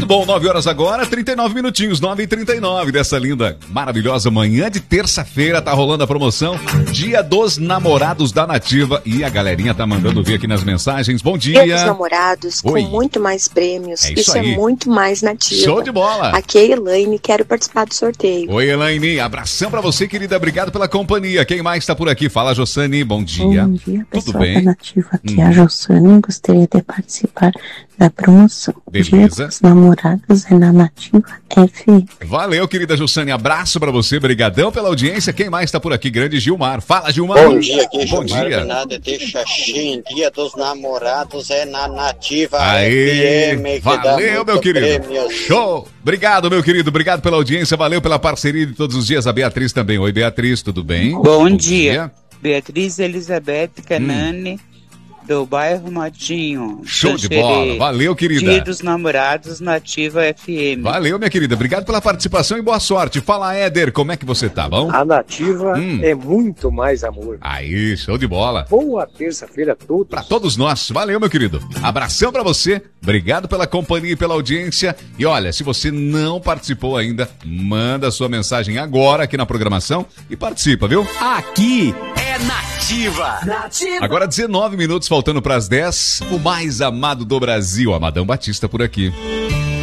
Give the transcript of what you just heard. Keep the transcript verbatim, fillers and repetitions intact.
Muito bom, nove horas agora, trinta e nove minutinhos, nove e trinta e nove dessa linda, maravilhosa manhã de terça-feira. Tá rolando a promoção Dia dos Namorados da Nativa e a galerinha tá mandando ver aqui nas mensagens. Bom dia. Dia dos Namorados Oi. com muito mais prêmios. É isso isso aí. é muito mais Nativa. Show de bola. Aqui é a Elaine, quero participar do sorteio. Oi, Elaine, abração pra você, querida, obrigado pela companhia. Quem mais tá por aqui? Fala, Jossane, bom dia. Bom dia, pessoal Tudo bem? da Nativa. Aqui Hum. é a Jossane, gostaria de participar da promoção. Beleza. Dia dos Namorados é na Nativa F M. Valeu, querida Jussane, abraço pra você, brigadão pela audiência. Quem mais tá por aqui? Grande Gilmar. Fala, Gilmar. Bom dia, aqui é Bom Gilmar dia. Bernardo de Xaxim. Dia dos Namorados é na Nativa Aê, F M. que dá valeu, muito meu querido. prêmios. Show. Obrigado, meu querido. Obrigado pela audiência. Valeu pela parceria de todos os dias. A Beatriz também. Oi, Beatriz, tudo bem? Bom, dia. Beatriz Elizabeth Canani, do bairro Matinho. Show de Xanxerê. bola. Valeu, querida. Dia dos Namorados, Nativa F M. Valeu, minha querida. Obrigado pela participação e boa sorte. Fala, Éder, como é que você tá, bom? A Nativa Hum. é muito mais amor. Aí, show de bola. Boa terça-feira a todos. Pra todos nós. Valeu, meu querido. Abração pra você. Obrigado pela companhia e pela audiência. E olha, se você não participou ainda, manda sua mensagem agora aqui na programação e participa, viu? Aqui é Nativa. Nativa. Agora dezenove minutos faltando pras dez. O mais amado do Brasil, Amadão Batista por aqui.